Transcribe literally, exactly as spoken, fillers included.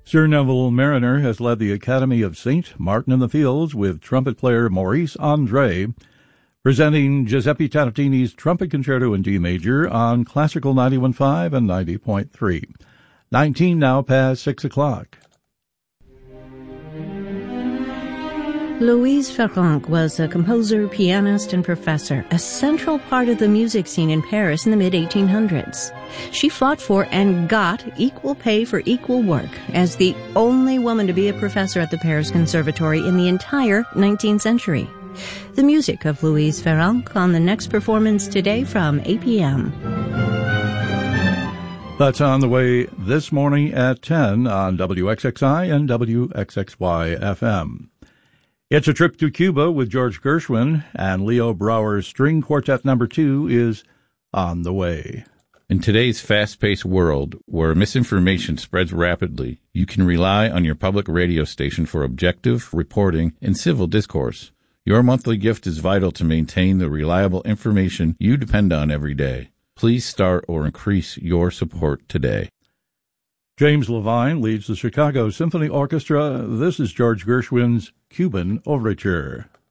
Sir Neville Mariner has led the Academy of Saint Martin in the Fields with trumpet player Maurice Andre, presenting Giuseppe Tartini's Trumpet Concerto in D Major on Classical ninety-one point five and ninety point three. nineteen now past six o'clock. Louise Farrenc was a composer, pianist, and professor, a central part of the music scene in Paris in the mid eighteen hundreds. She fought for and got equal pay for equal work as the only woman to be a professor at the Paris Conservatory in the entire nineteenth century. The music of Louise Farrenc on the next performance today from eight p.m. That's on the way this morning at ten on W X X I and W X X Y F M. It's a trip to Cuba with George Gershwin, and Leo Brouwer's String Quartet Number Two is on the way. In today's fast-paced world, where misinformation spreads rapidly, you can rely on your public radio station for objective reporting and civil discourse. Your monthly gift is vital to maintain the reliable information you depend on every day. Please start or increase your support today. James Levine leads the Chicago Symphony Orchestra. This is George Gershwin's Cuban Overture.